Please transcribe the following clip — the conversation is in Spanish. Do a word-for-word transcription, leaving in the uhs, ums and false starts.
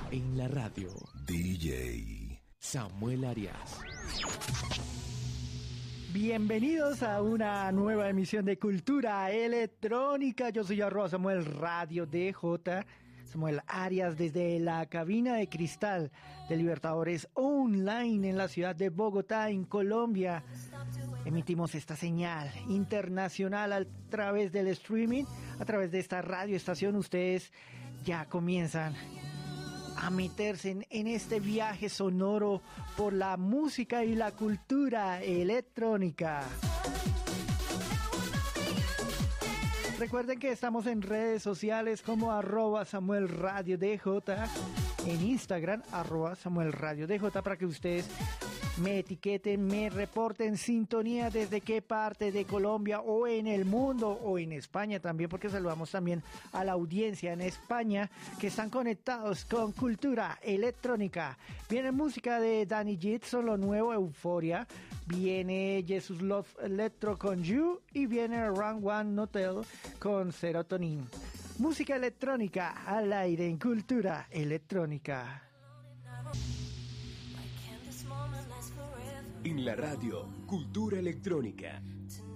En la radio, D J Samuel Arias. Bienvenidos a una nueva emisión de Cultura Electrónica. Yo soy arroba Samuel Radio D J. Samuel Arias desde la cabina de cristal de Libertadores Online en la ciudad de Bogotá, en Colombia. Emitimos esta señal internacional a través del streaming, a través de esta radioestación. Ustedes ya comienzan a meterse en, en este viaje sonoro por la música y la cultura electrónica. Recuerden que estamos en redes sociales como arroba Samuel Radio D J, en Instagram arroba Samuel Radio D J, para que ustedes me etiqueten, me reporten sintonía desde qué parte de Colombia o en el mundo o en España también, porque saludamos también a la audiencia en España que están conectados con Cultura Electrónica. Viene música de Danny Jitson, lo nuevo, Euforia. Viene Jesus Love Electro con You y viene Run One Hotel con Serotonin. Música electrónica al aire en Cultura Electrónica. En la radio, Cultura Electrónica.